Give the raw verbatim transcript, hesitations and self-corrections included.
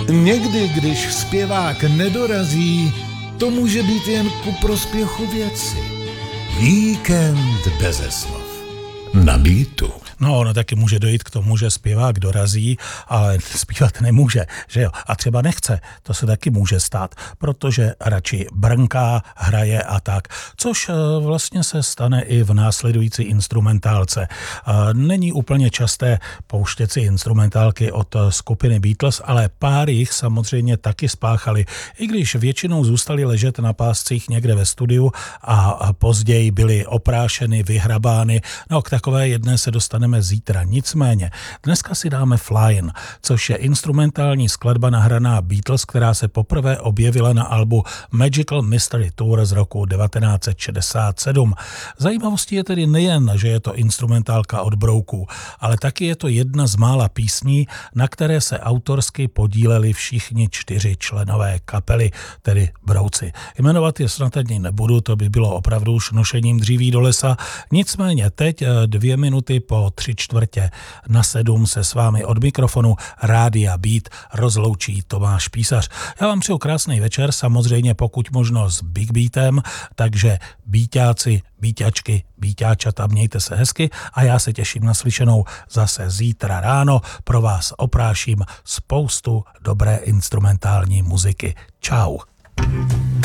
Někdy, když zpěvák nedorazí, to může být jen ku prospěchu věci. Víkend beze slov. Na Beatu. No, ono taky může dojít k tomu, že zpěvák dorazí, ale zpívat nemůže, že jo? A třeba nechce, to se taky může stát, protože radši brnká, hraje a tak, což vlastně se stane i v následující instrumentálce. Není úplně časté pouštět si instrumentálky od skupiny Beatles, ale pár jich samozřejmě taky spáchali, i když většinou zůstali ležet na páscích někde ve studiu a později byly oprášeny, vyhrabány. No, k takové jedné se dostane zítra. Nicméně, dneska si dáme Flyin', což je instrumentální skladba nahraná Beatles, která se poprvé objevila na albu Magical Mystery Tour z roku devatenáct set šedesát sedm. Zajímavostí je tedy nejen, že je to instrumentálka od Brouků, ale taky je to jedna z mála písní, na které se autorsky podíleli všichni čtyři členové kapely, tedy Brouci. Jmenovat je snad ani nebudu, to by bylo opravdu už nošením dříví do lesa. Nicméně teď dvě minuty po tři čtvrtě na sedm se s vámi od mikrofonu Rádia Beat rozloučí Tomáš Písař. Já vám přeju krásný večer, samozřejmě pokud možno s Big Beatem, takže Beatáci, Beaťačky, Beaťáčata, mějte se hezky a já se těším na slyšenou zase zítra ráno. Pro vás opráším spoustu dobré instrumentální muziky. Čau.